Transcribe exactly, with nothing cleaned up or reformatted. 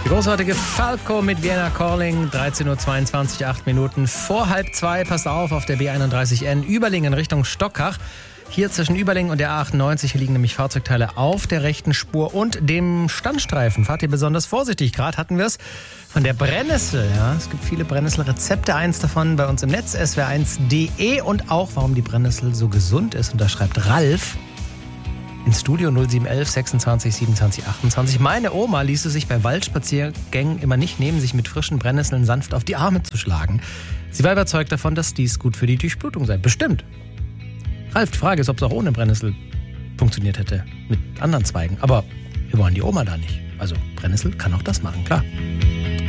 Die großartige Falco mit Vienna Calling, dreizehn Uhr zweiundzwanzig, acht Minuten vor halb zwei. Passt auf, auf der B einunddreißig N Überlingen Richtung Stockach. Hier zwischen Überlingen und der A achtundneunzig liegen nämlich Fahrzeugteile auf der rechten Spur und dem Standstreifen. Fahrt ihr besonders vorsichtig. Gerade hatten wir es von der Brennnessel. Ja, es gibt viele Brennnesselrezepte. Eins davon bei uns im Netz, S W R eins punkt de. Und auch, warum die Brennnessel so gesund ist. Und da schreibt Ralf ins Studio null sieben eins eins sechsundzwanzig siebenundzwanzig achtundzwanzig. Meine Oma ließ es sich bei Waldspaziergängen immer nicht nehmen, sich mit frischen Brennnesseln sanft auf die Arme zu schlagen. Sie war überzeugt davon, dass dies gut für die Durchblutung sei. Bestimmt. Ralf, die Frage ist, ob es auch ohne Brennnessel funktioniert hätte. Mit anderen Zweigen. Aber wir wollen die Oma da nicht. Also Brennnessel kann auch das machen, klar.